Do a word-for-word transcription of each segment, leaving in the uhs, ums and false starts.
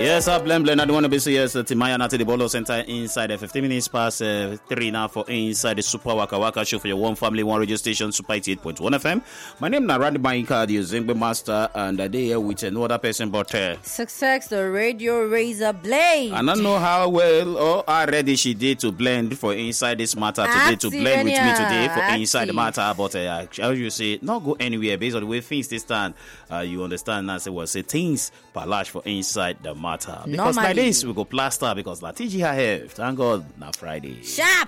Yes, I blend blend. I don't want to be serious. Timaya Nati the Bolo Center inside. fifteen minutes past uh, three now for inside the Super Waka Waka show for your one family, one radio station, Super eighty-eight point one F M. My name is Randy Bainka, the Zingbe Master, and I day here with another person, but uh, Success, the radio razor blade. I don't know how well or how ready she did to blend for inside this matter today, Active, to blend with me today for active. inside the matter. But uh, as you say, not go anywhere based on the way things they stand. Uh, you understand now? Say what say things palash for inside the matter. Because Normally. like this we go plaster because la T G I have. Thank God, na Friday. Sharp.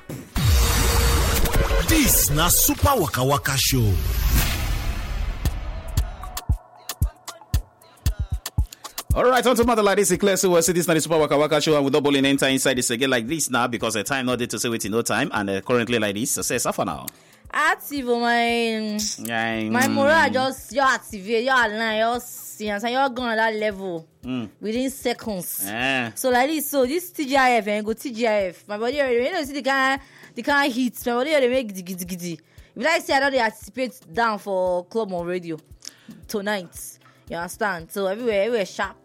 This na Super Waka Waka show. All right, on to matter like this, it's clear. So we'll see this na the Super Waka Waka show, and we double in enter inside this again like this now because the time not there to say wait in no time, and uh, currently like this. Success for now. Active, my Yeah, my mm. moral just you activate, you align, you see, and you're going at that level Mm. within seconds. Eh. So like this, so this T G I F and go T G I F. My body already, you know, see the kind, the kind of hits. My body already make giddy giddy giddy. If I say I don't anticipate down for club on radio tonight, you understand? So everywhere, everywhere sharp.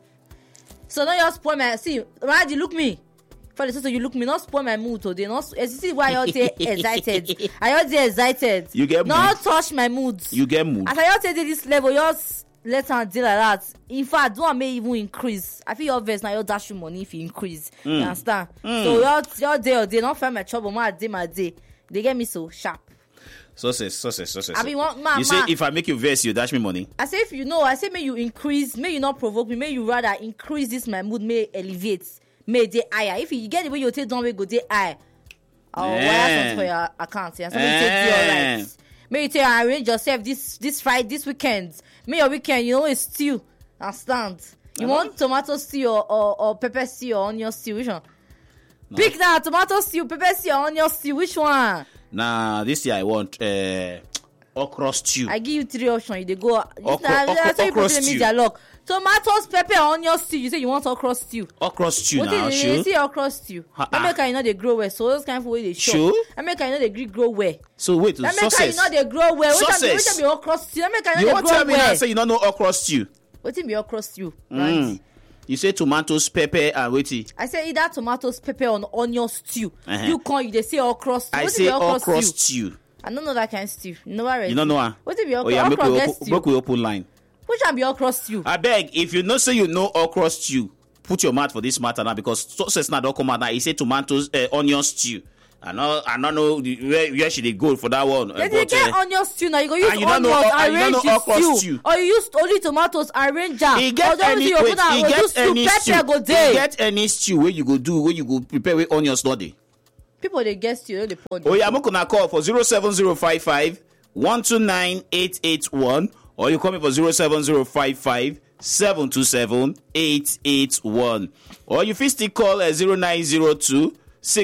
So now you spoil my see. Randy, look me. For the so you look me, not spoil my mood today. Not you see why you're excited. I you're exccited. You get not mood. touch my mood. You get mood. As I just say this level, yours let her deal like that. In fact, don't may even increase. I feel your verse now, your dash you money if you increase. Mm. You understand? Mm. So your your day or day, not find my trouble. My day, my day. They get me so sharp. Success, success, success. I mean, one- ma- you say ma- if I make you verse, you dash me money. I say if you know, I say may you increase, may you not provoke me, may you rather increase this my mood, may elevate, may they higher. If you get the way you take down, we go they high. I'll Eh. wire something for your account. Yeah, so may you take Eh. your rights. May you take arrange yourself this this Friday, this weekend. May your weekend, you know, it's stew. Understand? You Uh-huh. want tomato stew or, or, or pepper stew or onion stew? Which one? Pick now, tomato stew, pepper stew, or onion stew. Which one? Nah, this year I want uh, okra stew. I give you three options. You dey go. This Okra- na- okra- that's how you okra put stew. the media lock. Tomatoes, pepper, onion stew. You say you want okra stew. Okra stew What now, is sure. you see okra stew? Ha- That ah. make you know they grow well. So those kind of way they show. Sure. That make you know they gree grow well. So wait, That make you success. know they grow well. Which one be- which Success. one be okra stew? That make you You know want they to tell grow me now well. say you don't know okra stew? What be okra stew? Mm. Right. You say tomatoes, pepper, and wait. I say either tomatoes, pepper, or onion stew. Uh-huh. You call you they say okra stew. I What say be okra okra stew? stew. I don't know that kind of stew. No already. You don't know her? What be Oh okra? yeah, make okra we get open, stew. make we open line. Which one be okra stew? I beg, if you know say you know okra stew, put your mouth for this matter now because success now don't come out now. He say tomatoes, uh, onion stew. I know, I don't know the, where, where should they go for that one. uh, Then you but, get uh, onion stew now. You go use and you don't onions, know- and you don't arrange know the okra stew. stew. Or you use only tomatoes, arrange am. He get Or don't any use wait, your own, he or do get stew, any pepper stew. go He dey. get any stew where you go do where you go prepare with onions not dey. People they get stew, they put. Oh yeah, I'm gonna call for zero seven zero five five one two nine eight eight one, or you call me for zero seven zero five five seven two seven eight eight one, or you fit still call at zero nine zero two